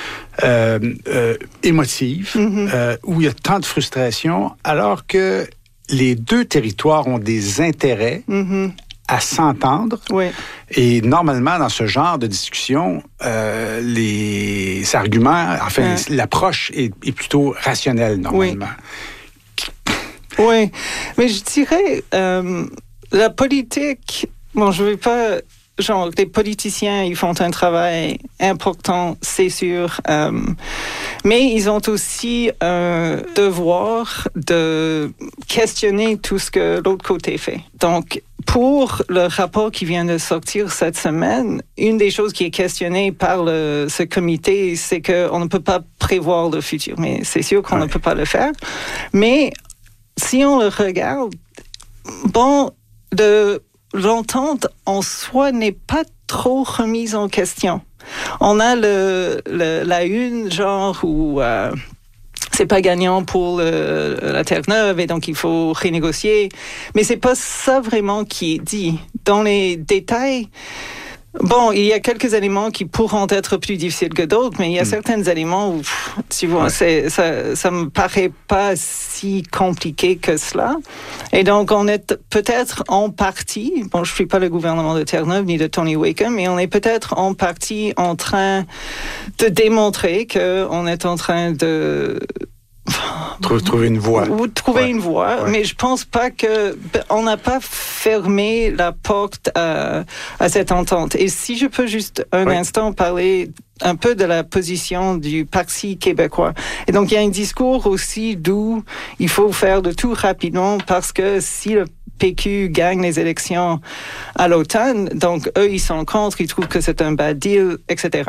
émotives, où il y a tant de frustration, alors que les deux territoires ont des intérêts à s'entendre. Et normalement, dans ce genre de discussion, les arguments, enfin, l'approche est plutôt rationnelle, normalement. Oui, mais je dirais, la politique, bon, je ne vais pas... Genre, les politiciens, ils font un travail important, c'est sûr, mais ils ont aussi un devoir de questionner tout ce que l'autre côté fait. Donc, pour le rapport qui vient de sortir cette semaine, une des choses qui est questionnée par ce comité, c'est qu'on ne peut pas prévoir le futur. Mais c'est sûr qu'on ne peut pas le faire. Mais si on le regarde, bon, l'entente en soi n'est pas trop remise en question. On a la une, genre, où c'est pas gagnant pour la Terre-Neuve et donc il faut renégocier. Mais c'est pas ça vraiment qui est dit. Dans les détails, Bon, il y a quelques éléments qui pourront être plus difficiles que d'autres, mais il y a certains éléments où, tu vois, ça me paraît pas si compliqué que cela. Et donc, on est peut-être en partie, bon, je suis pas le gouvernement de Terre-Neuve ni de Tony Wakeham, mais on est peut-être en partie en train de démontrer qu'on est en train de Trouver une voie. Trouver une voie, mais je pense pas on n'a pas fermé la porte à cette entente. Et si je peux juste un instant parler un peu de la position du Parti québécois. Et donc, il y a un discours aussi d'où il faut faire de tout rapidement parce que si le PQ gagne les élections à l'automne, donc eux, ils sont contre, ils trouvent que c'est un bad deal, etc.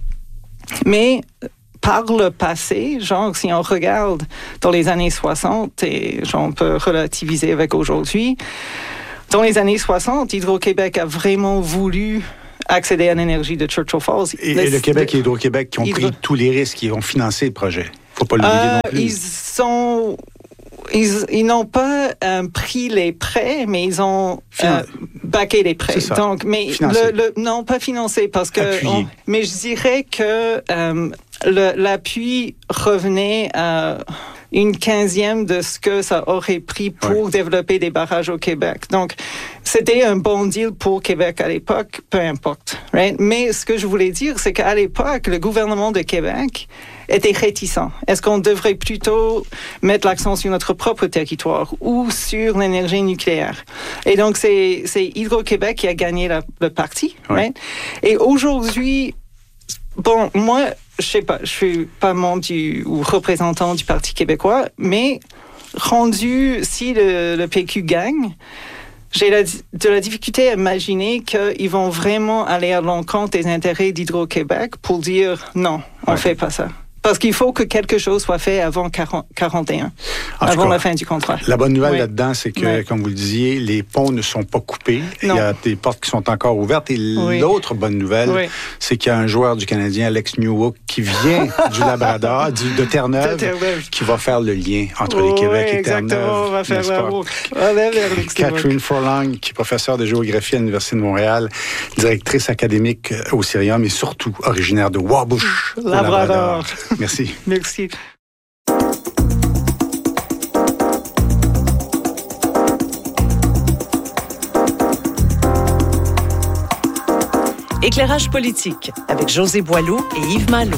Mais par le passé, genre, si on regarde dans les années 60, et genre, on peut relativiser avec aujourd'hui, dans les années 60, Hydro-Québec a vraiment voulu accéder à l'énergie de Churchill Falls. Et le Québec et Hydro-Québec qui ont pris tous les risques, qui ont financé le projet. Il ne faut pas l'oublier non plus. Ils n'ont pas pris les prêts, mais ils ont backé les prêts. Donc, mais non, pas financé parce que. Mais je dirais que l'appui revenait à une 15e de ce que ça aurait pris pour développer des barrages au Québec. Donc, c'était un bon deal pour Québec à l'époque, peu importe. Right? Mais ce que je voulais dire, c'est qu'à l'époque, le gouvernement de Québec était réticent. Est-ce qu'on devrait plutôt mettre l'accent sur notre propre territoire ou sur l'énergie nucléaire? Et donc, c'est Hydro-Québec qui a gagné le parti. Right? Et aujourd'hui, bon, moi, je sais pas, je suis pas membre ou représentant du Parti québécois, mais rendu, si le PQ gagne, j'ai de la difficulté à imaginer qu'ils vont vraiment aller à l'encontre des intérêts d'Hydro-Québec pour dire non, on fait pas ça. Parce qu'il faut que quelque chose soit fait avant 41, avant la fin du contrat. La bonne nouvelle là-dedans, c'est que, comme vous le disiez, les ponts ne sont pas coupés. Non. Il y a des portes qui sont encore ouvertes. Et l'autre bonne nouvelle, c'est qu'il y a un joueur du Canadien, Alex Newhook, qui vient du Labrador, de Terre-Neuve, qui va faire le lien entre les Québec et Terre-Neuve. Exactement, on va faire la route. Catherine Furlong, qui est professeure de géographie à l'Université de Montréal, directrice académique au Cirium et surtout originaire de Wabush, Labrador. Merci. Merci. Éclairage politique avec José Boileau et Yves Malo.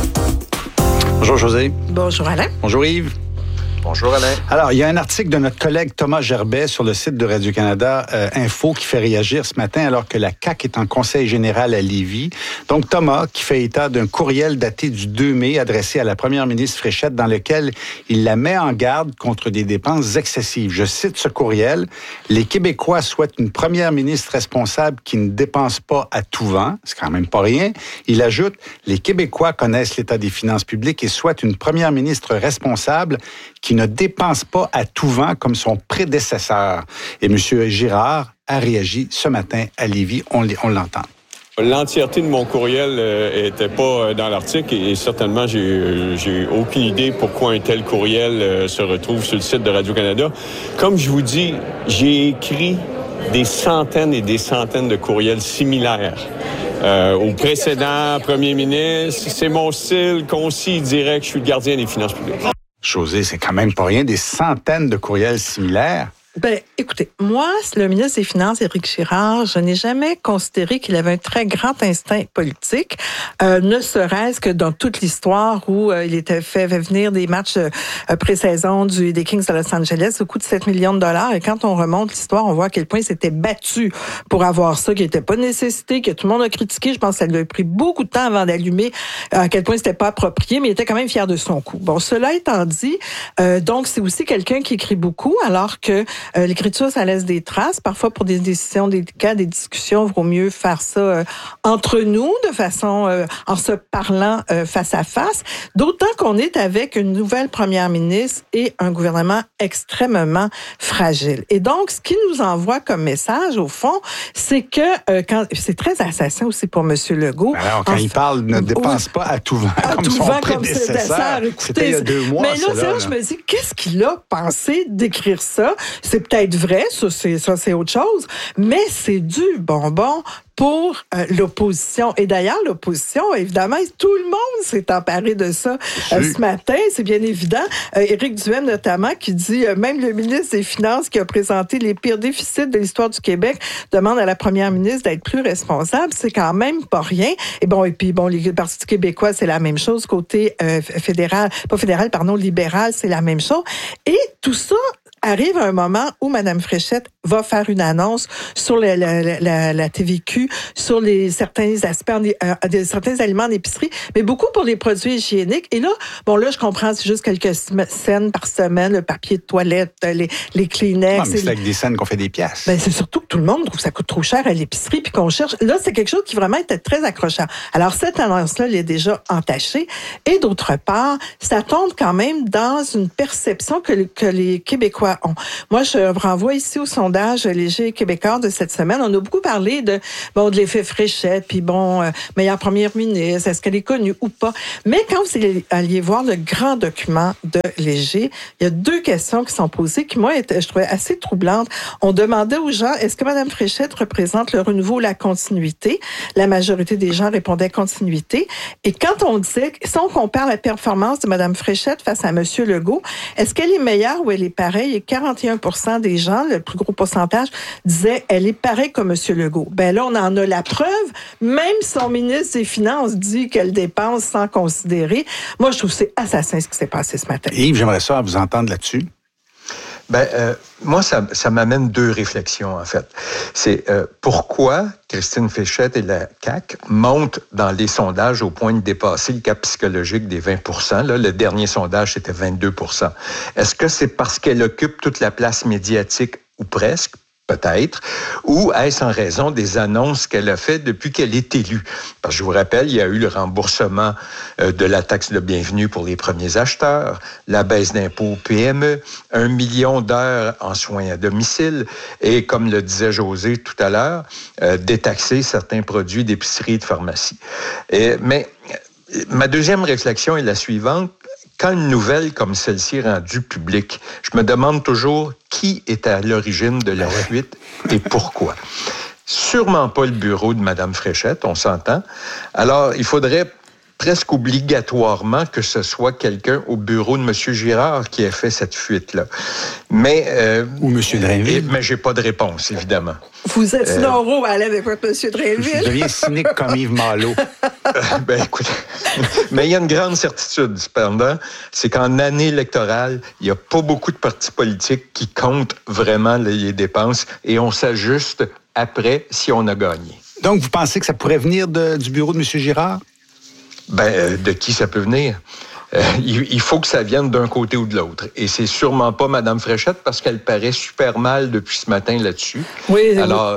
Bonjour José. Bonjour Alain. Bonjour Yves. Bonjour Alain. Alors, il y a un article de notre collègue Thomas Gerbet sur le site de Radio-Canada Info qui fait réagir ce matin alors que la CAQ est en conseil général à Lévis. Donc, Thomas qui fait état d'un courriel daté du 2 mai adressé à la première ministre Fréchette dans lequel il la met en garde contre des dépenses excessives. Je cite ce courriel. « Les Québécois souhaitent une première ministre responsable qui ne dépense pas à tout vent. » C'est quand même pas rien. Il ajoute « Les Québécois connaissent l'état des finances publiques et souhaitent une première ministre responsable qui ne dépense pas à tout vent comme son prédécesseur. » Et M. Girard a réagi ce matin à Lévis. On l'entend. L'entièreté de mon courriel était pas dans l'article et certainement, j'ai aucune idée pourquoi un tel courriel se retrouve sur le site de Radio-Canada. Comme je vous dis, j'ai écrit des centaines et des centaines de courriels similaires au précédent premier ministre. C'est mon style concis, direct. Je suis le gardien des finances publiques. José, c'est quand même pas rien, des centaines de courriels similaires. Ben, écoutez, moi, le ministre des Finances, Éric Girard, je n'ai jamais considéré qu'il avait un très grand instinct politique, ne serait-ce que dans toute l'histoire où il était fait venir des matchs pré-saison des Kings de Los Angeles au coût de 7 millions de dollars. Et quand on remonte l'histoire, on voit à quel point il s'était battu pour avoir ça, qui n'était pas nécessité, que tout le monde a critiqué. Je pense que ça lui a pris beaucoup de temps avant d'allumer à quel point c'était pas approprié, mais il était quand même fier de son coup. Bon, cela étant dit, donc c'est aussi quelqu'un qui écrit beaucoup, alors que l'écriture, ça laisse des traces. Parfois, pour des décisions délicates, des discussions, il vaut mieux faire ça entre nous, de façon en se parlant face à face. D'autant qu'on est avec une nouvelle première ministre et un gouvernement extrêmement fragile. Et donc, ce qui nous envoie comme message, au fond, c'est que quand c'est très assassin aussi pour M. Legault. Alors, quand il parle, ne dépense pas à tout vent comme son prédécesseur. C'était il y a 2 mois. Mais là, je me dis, qu'est-ce qu'il a pensé d'écrire ça? c'est peut-être vrai, ça c'est autre chose, mais c'est du bonbon pour l'opposition. Et d'ailleurs, l'opposition, évidemment, tout le monde s'est emparé de ça ce matin. C'est bien évident. Éric Duhaime, notamment, qui dit, même le ministre des Finances qui a présenté les pires déficits de l'histoire du Québec demande à la première ministre d'être plus responsable. C'est quand même pas rien. Et puis, les partis québécois, c'est la même chose. Côté libéral, c'est la même chose. Et tout ça arrive à un moment où Mme Fréchette va faire une annonce sur la TVQ, sur certains aspects, certains aliments en épicerie, mais beaucoup pour les produits hygiéniques. Et là, je comprends, c'est juste quelques scènes par semaine, le papier de toilette, les Kleenex. Mais c'est avec des scènes qu'on fait des pièces. C'est surtout que tout le monde trouve que ça coûte trop cher à l'épicerie, puis qu'on cherche. Là, c'est quelque chose qui vraiment était très accrochant. Alors, cette annonce-là, elle est déjà entachée. Et d'autre part, ça tombe quand même dans une perception que les Québécois ont. Moi, je renvoie ici au sondage Léger Québécois de cette semaine. On a beaucoup parlé de l'effet Fréchette, puis meilleure première ministre, est-ce qu'elle est connue ou pas? Mais quand vous alliez voir le grand document de Léger, il y a 2 questions qui sont posées qui, moi, je trouvais assez troublantes. On demandait aux gens, est-ce que Mme Fréchette représente le renouveau ou la continuité? La majorité des gens répondaient continuité. Et quand on disait, si on compare la performance de Mme Fréchette face à M. Legault, est-ce qu'elle est meilleure ou elle est pareille? Et 41% des gens, le plus gros pourcentage, disaient elle est pareille comme M. Legault. Là, on en a la preuve. Même son ministre des Finances dit qu'elle dépense sans considérer. Moi, je trouve que c'est assassin ce qui s'est passé ce matin. Yves, j'aimerais ça vous entendre là-dessus. Moi, ça m'amène 2 réflexions, en fait. C'est pourquoi Christine Fréchette et la CAQ montent dans les sondages au point de dépasser le cap psychologique des 20%. Là, le dernier sondage, c'était 22%. Est-ce que c'est parce qu'elle occupe toute la place médiatique ou presque? Peut-être, ou est-ce en raison des annonces qu'elle a faites depuis qu'elle est élue? Parce que je vous rappelle, il y a eu le remboursement de la taxe de bienvenue pour les premiers acheteurs, la baisse d'impôts PME, 1 million d'heures en soins à domicile et, comme le disait José tout à l'heure, détaxer certains produits d'épicerie et de pharmacie. Mais ma deuxième réflexion est la suivante. Quand une nouvelle comme celle-ci est rendue publique, je me demande toujours qui est à l'origine de la fuite et pourquoi. Sûrement pas le bureau de Mme Fréchette, on s'entend. Alors, il faudrait presque obligatoirement que ce soit quelqu'un au bureau de M. Girard qui ait fait cette fuite-là. Mais, ou M. Drainville. Mais j'ai pas de réponse, évidemment. Vous êtes Noro à aller avec votre M. Drainville. Je deviens cynique comme Yves Malo. Écoute, mais il y a une grande certitude, cependant, c'est qu'en année électorale, il n'y a pas beaucoup de partis politiques qui comptent vraiment les dépenses et on s'ajuste après si on a gagné. Donc, vous pensez que ça pourrait venir du bureau de M. Girard? De qui ça peut venir? Il faut que ça vienne d'un côté ou de l'autre. Et c'est sûrement pas Mme Fréchette parce qu'elle paraît super mal depuis ce matin là-dessus. Oui. Alors,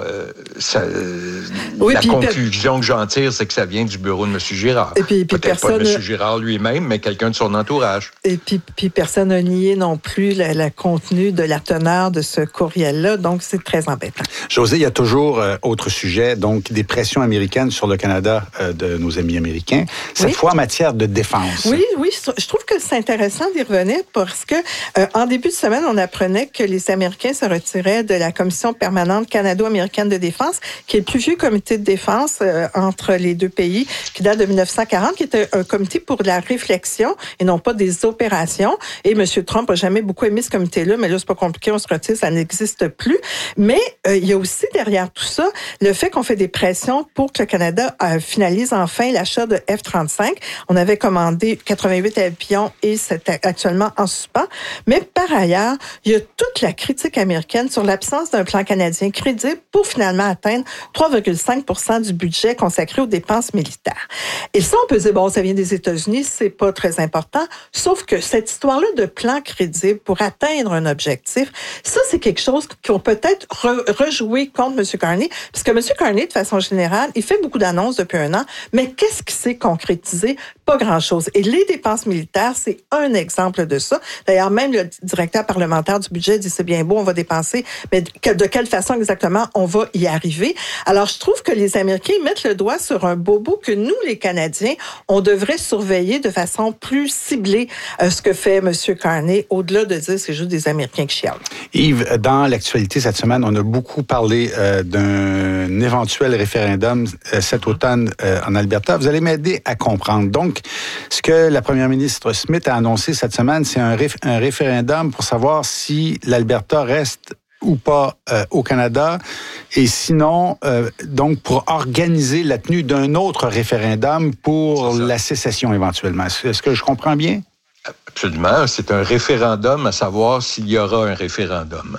la conclusion que j'en tire, c'est que ça vient du bureau de M. Girard. Et puis peut-être pas de M. Girard lui-même, mais quelqu'un de son entourage. Et puis personne n'a nié non plus le contenu de la teneur de ce courriel-là. Donc, c'est très embêtant. José, il y a toujours autre sujet, donc des pressions américaines sur le Canada de nos amis américains. Cette fois en matière de défense. Oui. Je trouve que c'est intéressant d'y revenir parce que en début de semaine, on apprenait que les Américains se retiraient de la Commission permanente canado-américaine de défense, qui est le plus vieux comité de défense entre les 2 pays, qui date de 1940, qui était un comité pour la réflexion et non pas des opérations. Et M. Trump n'a jamais beaucoup aimé ce comité-là, mais là, c'est pas compliqué, on se retire, ça n'existe plus. Mais il y a aussi derrière tout ça le fait qu'on fait des pressions pour que le Canada finalise enfin l'achat de F-35. On avait commandé 88 avions et c'est actuellement en suspens. Mais par ailleurs, il y a toute la critique américaine sur l'absence d'un plan canadien crédible pour finalement atteindre 3,5% du budget consacré aux dépenses militaires. Et ça, on peut dire, ça vient des États-Unis, c'est pas très important. Sauf que cette histoire-là de plan crédible pour atteindre un objectif, ça, c'est quelque chose qu'on peut-être rejouer contre M. Carney. Parce que M. Carney, de façon générale, il fait beaucoup d'annonces depuis 1 an, mais qu'est-ce qui s'est concrétisé? Pas grand-chose. Et les dépenses base militaire, c'est un exemple de ça. D'ailleurs, même le directeur parlementaire du budget dit c'est bien beau, on va dépenser, mais de quelle façon exactement on va y arriver? Alors, je trouve que les Américains mettent le doigt sur un bobo que nous, les Canadiens, on devrait surveiller de façon plus ciblée ce que fait M. Carney, au-delà de dire c'est juste des Américains qui chialent. Yves, dans l'actualité cette semaine, on a beaucoup parlé d'un éventuel référendum cet automne en Alberta. Vous allez m'aider à comprendre. Donc, ce que la première ministre Smith a annoncé cette semaine, c'est un référendum pour savoir si l'Alberta reste ou pas au Canada, et sinon, donc, pour organiser la tenue d'un autre référendum pour la sécession éventuellement. Est-ce que je comprends bien? Absolument. C'est un référendum à savoir s'il y aura un référendum.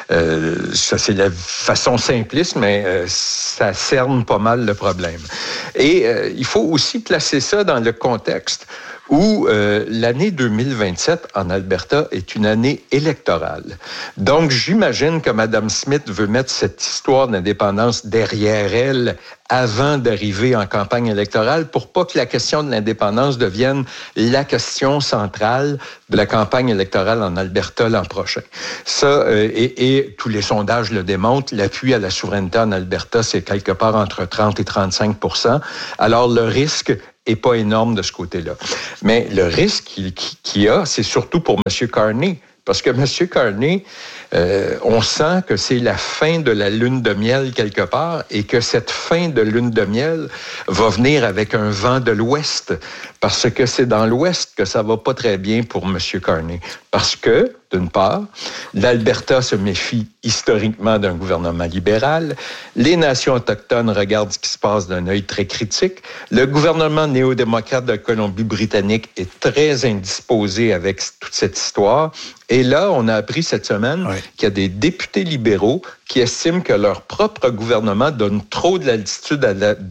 Ça, c'est la façon simpliste, mais ça cerne pas mal le problème. Et il faut aussi placer ça dans le contexte où l'année 2027 en Alberta est une année électorale. Donc, j'imagine que Mme Smith veut mettre cette histoire d'indépendance derrière elle avant d'arriver en campagne électorale pour pas que la question de l'indépendance devienne la question centrale de la campagne électorale en Alberta l'an prochain. Ça, et tous les sondages le démontrent, l'appui à la souveraineté en Alberta, c'est quelque part entre 30 et 35 %. Alors, le risque est pas énorme de ce côté-là. Mais le risque qu'il y a, c'est surtout pour M. Carney. Parce que M. Carney, on sent que c'est la fin de la lune de miel quelque part et que cette fin de lune de miel va venir avec un vent de l'Ouest parce que c'est dans l'Ouest que ça va pas très bien pour M. Carney. Parce que, d'une part, l'Alberta se méfie historiquement d'un gouvernement libéral. Les nations autochtones regardent ce qui se passe d'un œil très critique. Le gouvernement néo-démocrate de Colombie-Britannique est très indisposé avec toute cette histoire. Et là, on a appris cette semaine qu'il y a des députés libéraux qui estiment que leur propre gouvernement donne trop de latitude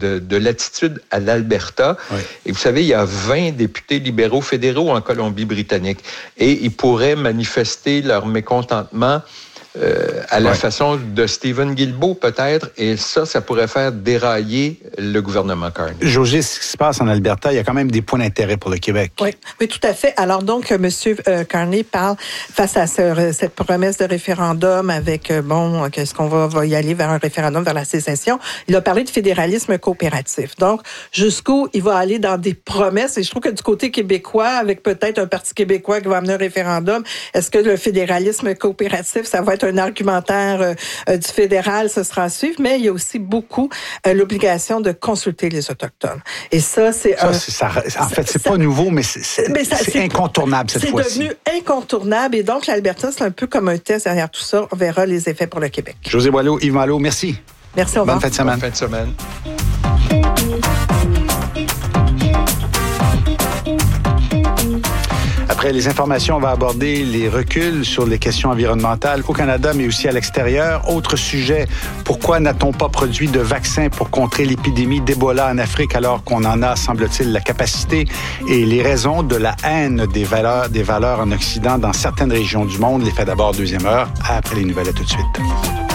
à l'Alberta. Oui. Et vous savez, il y a 20 députés libéraux fédéraux en Colombie-Britannique. Et ils pourraient manifester leur mécontentement à la façon de Stephen Guilbeault, peut-être, et ça pourrait faire dérailler le gouvernement Carney. José, ce qui se passe en Alberta, il y a quand même des points d'intérêt pour le Québec. Oui, tout à fait. Alors donc, M. Carney parle face à cette promesse de référendum avec, qu'est-ce qu'on va y aller vers un référendum, vers la sécession. Il a parlé de fédéralisme coopératif. Donc, jusqu'où il va aller dans des promesses, et je trouve que du côté québécois, avec peut-être un Parti québécois qui va amener un référendum, est-ce que le fédéralisme coopératif, ça va être un argumentaire du fédéral, ce sera à suivre, mais il y a aussi beaucoup l'obligation de consulter les Autochtones. Et ça, c'est... c'est pas nouveau, mais c'est incontournable cette fois-ci. C'est devenu incontournable, et donc l'Alberta, c'est un peu comme un test derrière tout ça. On verra les effets pour le Québec. José Boileau, Yves Malo, merci. Merci, au revoir. Bonne fin de semaine. Bonne fin de semaine. Après les informations, on va aborder les reculs sur les questions environnementales au Canada, mais aussi à l'extérieur. Autre sujet, pourquoi n'a-t-on pas produit de vaccin pour contrer l'épidémie d'Ebola en Afrique alors qu'on en a, semble-t-il, la capacité, et les raisons de la haine des valeurs en Occident dans certaines régions du monde. Les faits d'abord, deuxième heure, après les nouvelles, à tout de suite.